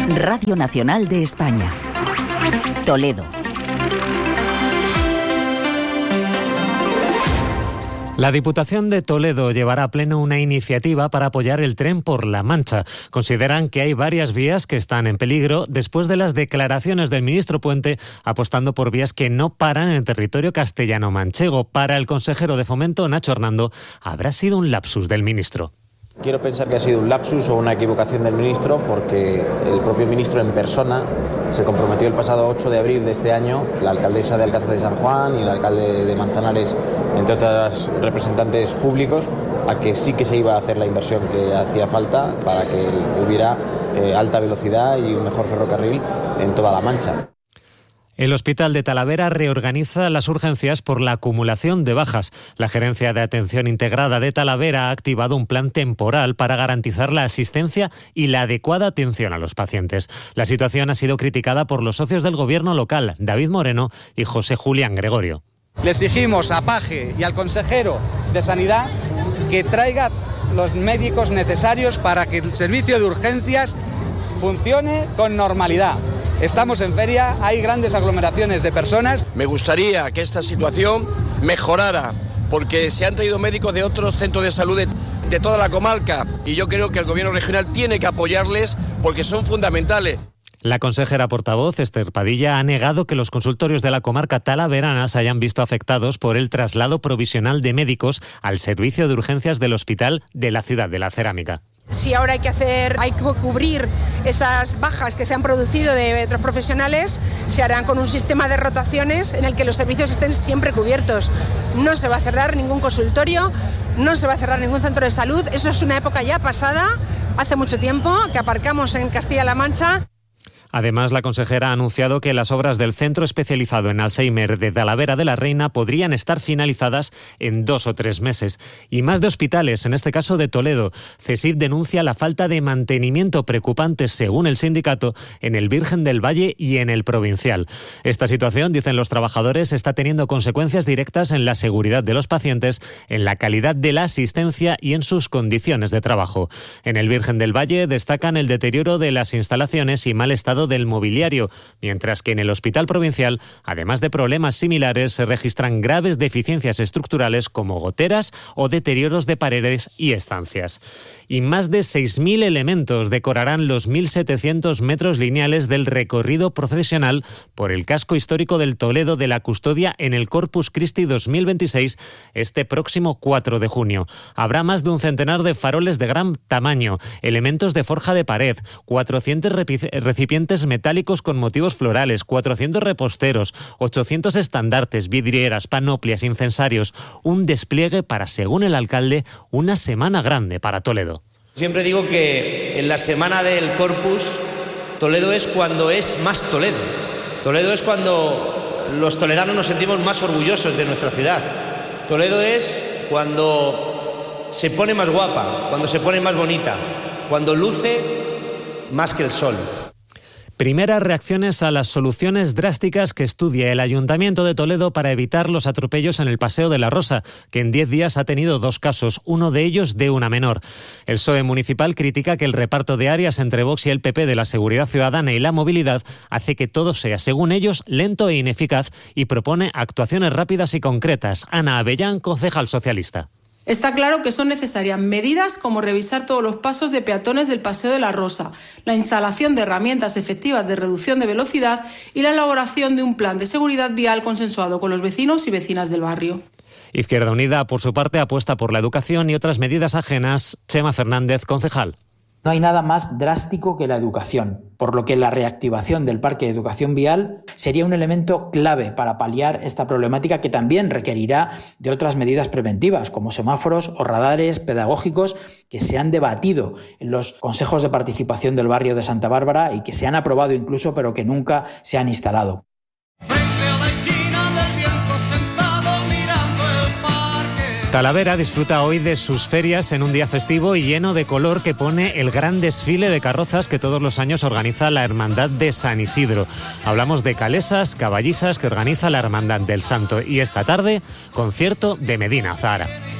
Radio Nacional de España. Toledo. La Diputación de Toledo llevará a pleno una iniciativa para apoyar el tren por La Mancha. Consideran que hay varias vías que están en peligro después de las declaraciones del ministro Puente apostando por vías que no paran en territorio castellano-manchego. Para el consejero de Fomento, Nacho Hernando, habrá sido un lapsus del ministro. Quiero pensar que ha sido un lapsus o una equivocación del ministro, porque el propio ministro en persona se comprometió el pasado 8 de abril de este año, la alcaldesa de Alcázar de San Juan y el alcalde de Manzanares, entre otros representantes públicos, a que sí que se iba a hacer la inversión que hacía falta para que hubiera alta velocidad y un mejor ferrocarril en toda La Mancha. El Hospital de Talavera reorganiza las urgencias por la acumulación de bajas. La Gerencia de Atención Integrada de Talavera ha activado un plan temporal para garantizar la asistencia y la adecuada atención a los pacientes. La situación ha sido criticada por los socios del gobierno local, David Moreno y José Julián Gregorio. Le exigimos a Paje y al consejero de Sanidad que traiga los médicos necesarios para que el servicio de urgencias funcione con normalidad. Estamos en feria, hay grandes aglomeraciones de personas. Me gustaría que esta situación mejorara, porque se han traído médicos de otros centros de salud de toda la comarca y yo creo que el gobierno regional tiene que apoyarles porque son fundamentales. La consejera portavoz, Esther Padilla, ha negado que los consultorios de la comarca talaverana se hayan visto afectados por el traslado provisional de médicos al servicio de urgencias del Hospital de la Ciudad de la Cerámica. Si ahora hay que cubrir esas bajas que se han producido de otros profesionales, se harán con un sistema de rotaciones en el que los servicios estén siempre cubiertos. No se va a cerrar ningún consultorio, no se va a cerrar ningún centro de salud. Eso es una época ya pasada, hace mucho tiempo, que aparcamos en Castilla-La Mancha. Además, la consejera ha anunciado que las obras del Centro Especializado en Alzheimer de Talavera de la Reina podrían estar finalizadas en 2 o 3 meses. Y más de hospitales, en este caso de Toledo. CESIF denuncia la falta de mantenimiento preocupante, según el sindicato, en el Virgen del Valle y en el Provincial. Esta situación, dicen los trabajadores, está teniendo consecuencias directas en la seguridad de los pacientes, en la calidad de la asistencia y en sus condiciones de trabajo. En el Virgen del Valle destacan el deterioro de las instalaciones y mal estado del mobiliario, mientras que en el Hospital Provincial, además de problemas similares, se registran graves deficiencias estructurales como goteras o deterioros de paredes y estancias. Y más de 6.000 elementos decorarán los 1.700 metros lineales del recorrido procesional por el casco histórico del Toledo de la Custodia en el Corpus Christi 2026 este próximo 4 de junio. Habrá más de un centenar de faroles de gran tamaño, elementos de forja de pared, 400 recipientes metálicos con motivos florales, 400 reposteros, 800 estandartes, vidrieras, panoplias, incensarios. Un despliegue para, según el alcalde, una semana grande para Toledo. Siempre digo que en la semana del Corpus, Toledo es cuando es más Toledo. Toledo es cuando los toledanos nos sentimos más orgullosos de nuestra ciudad. Toledo es cuando se pone más guapa, cuando se pone más bonita, cuando luce más que el sol. Primeras reacciones a las soluciones drásticas que estudia el Ayuntamiento de Toledo para evitar los atropellos en el Paseo de la Rosa, que en 10 días ha tenido 2 casos, uno de ellos de una menor. El PSOE municipal critica que el reparto de áreas entre Vox y el PP de la seguridad ciudadana y la movilidad hace que todo sea, según ellos, lento e ineficaz y propone actuaciones rápidas y concretas. Ana Avellán, concejal socialista. Está claro que son necesarias medidas como revisar todos los pasos de peatones del Paseo de la Rosa, la instalación de herramientas efectivas de reducción de velocidad y la elaboración de un plan de seguridad vial consensuado con los vecinos y vecinas del barrio. Izquierda Unida, por su parte, apuesta por la educación y otras medidas ajenas. Chema Fernández, concejal. No hay nada más drástico que la educación, por lo que la reactivación del parque de educación vial sería un elemento clave para paliar esta problemática, que también requerirá de otras medidas preventivas, como semáforos o radares pedagógicos que se han debatido en los consejos de participación del barrio de Santa Bárbara y que se han aprobado incluso, pero que nunca se han instalado. Talavera disfruta hoy de sus ferias en un día festivo y lleno de color que pone el gran desfile de carrozas que todos los años organiza la Hermandad de San Isidro. Hablamos de calesas, caballisas que organiza la Hermandad del Santo y esta tarde, concierto de Medina Zahara.